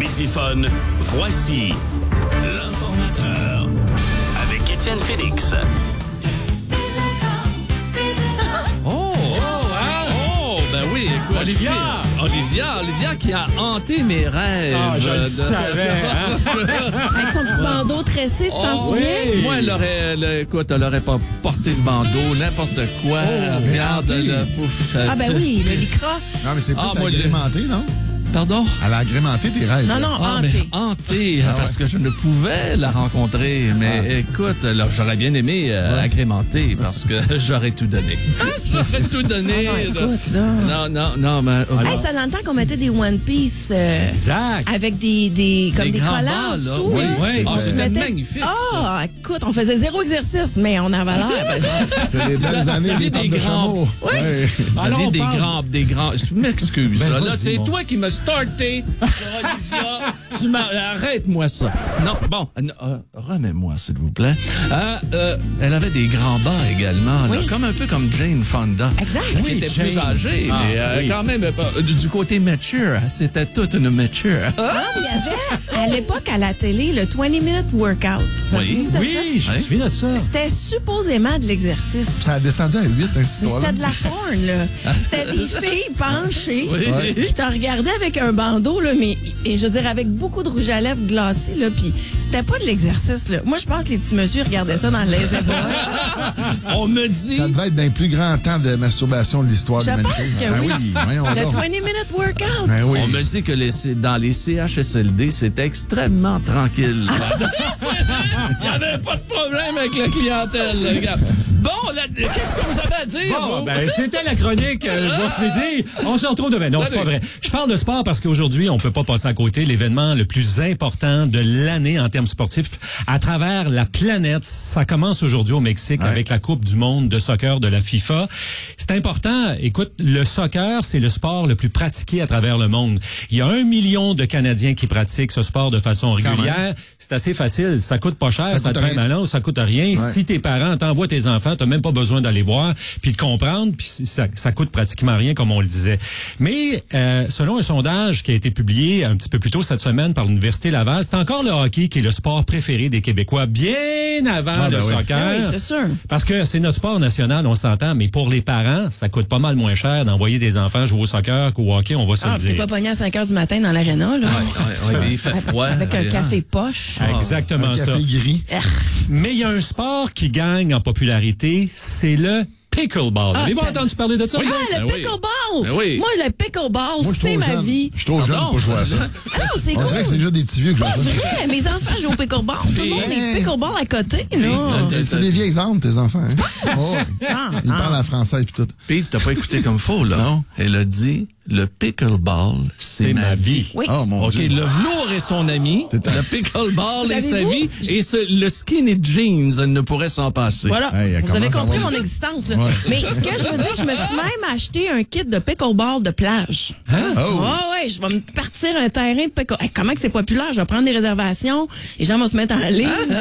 Midi Fun, voici l'informateur avec Étienne Félix. Ben oui, écoute, Olivia qui a hanté mes rêves. Ah, je le savais. Avec son petit bandeau tressé, tu t'en souviens? Moi, elle aurait pas porté de bandeau, n'importe quoi. Regarde, le pouf. Oui, le lycra. Non, mais c'est plus agrémenté, non? Pardon? Elle a agrémenté tes rêves. Non, hanté. Hanté, parce que je ne pouvais la rencontrer. Mais écoute, là, j'aurais bien aimé agrémenter parce que j'aurais tout donné. J'aurais tout donné. Écoute, là. Non, mais... Hey, ça longtemps qu'on mettait des One Piece Exact. avec des grands collants bas, en là. dessous. Oui, là. oui. On se C'était mettait- magnifique, Ah, écoute, on faisait 0 exercice, mais on avait l'air. C'est les belles années ça des vient portes de chameau. Ouais. Ça Alors, vient on des grands... Je m'excuse. Ben, là, vas-y, c'est mon. toi qui m'as starté sur Olivia. Arrête-moi ça. Non, bon, remets-moi, s'il vous plaît. Elle avait des grands bas également, là, Oui. un peu comme Jane Fonda. Exact. Elle Oui, était plus Jane. âgée, Ah, mais oui. quand même, du côté mature, c'était toute une mature. Ah, il y avait, à l'époque, à la télé, le 20-minute workout. Ça Oui. vous dit de Oui, je ça? me souviens de ça. C'était supposément de l'exercice. Ça a descendu à 8, hein, cette Mais histoire-là. c'était de la porn, là. C'était des filles penchées Oui. qui te regardaient avec un bandeau, là, mais, et je veux dire, avec beaucoup de rouge à lèvres glacé, là, puis c'était pas de l'exercice, là. Moi, je pense que les petits messieurs regardaient ça dans les ébats. On me dit... Ça devait être d'un plus grand temps de masturbation de l'histoire de Je l'humanité. pense que Ben oui. voyons Le donc. 20-minute workout. Ben oui. On me dit que dans les CHSLD, c'était extrêmement tranquille. Il n'y avait pas de problème avec la clientèle, les gars. Bon, qu'est-ce que vous avez à dire? Bon, vous? ben, c'était la chronique Bourse Midi. On se retrouve demain. Non, c'est Salut. pas vrai. Je parle de sport parce qu'aujourd'hui, on peut pas passer à côté l'événement le plus important de l'année en termes sportifs à travers la planète. Ça commence aujourd'hui au Mexique avec la Coupe du monde de soccer de la FIFA. C'est important. Écoute, le soccer, c'est le sport le plus pratiqué à travers le monde. Il y a 1 million de Canadiens qui pratiquent ce sport de façon régulière. C'est assez facile. Ça coûte pas cher. Ça coûte te met rien. malin, ça coûte rien. Ouais. Si tes parents t'envoient tes enfants, t'as même pas besoin d'aller voir puis de comprendre, puis ça coûte pratiquement rien, comme on le disait. Mais selon un sondage qui a été publié un petit peu plus tôt cette semaine par l'Université Laval, c'est encore le hockey qui est le sport préféré des Québécois, bien avant le soccer. Oui, c'est sûr. Parce que c'est notre sport national, on s'entend, mais pour les parents, ça coûte pas mal moins cher d'envoyer des enfants jouer au soccer qu'au hockey, on va se le Ah, t'es dire. pas pogné à 5 heures du matin dans l'aréna, là. Ouais, il fait froid. Avec un café poche. Exactement Un ça. café gris. Mais il y a un sport qui gagne en popularité, c'est le pickleball. Avez-vous entendu parler de ça? Ah, le Ben oui. pickleball! Ben oui. Moi, le pickleball, Moi, je suis c'est trop ma jeune. vie. Je suis trop jeune pour jouer à ça. Ah non, c'est On cool. dirait que c'est déjà des petits vieux que jouent à Pas ça. vrai, mes enfants jouent au pickleball. Tout le monde Hey. est pickleball à côté, là. C'est des vieilles âmes, tes enfants. Hein? Oh, ils parlent en français et tout. Pete, t'as pas écouté comme faux, là. Non. Elle a dit, le pickleball, c'est ma vie. Oui. Oh mon OK, Dieu. le velours est son ami, C'est un- le pickleball est sa Savez-vous? vie, et le skinny jeans ne pourrait s'en passer. Voilà. Hey, elle Vous avez commence à compris avoir- mon existence, là. Ouais. Mais ce que je veux dire, je me suis même acheté un kit de pickleball de plage. Hein? Oh. Ouais, je vais me partir un terrain de pickleball. Hey, comment que c'est populaire? Je vais prendre des réservations. Les gens vont se mettre en ligne.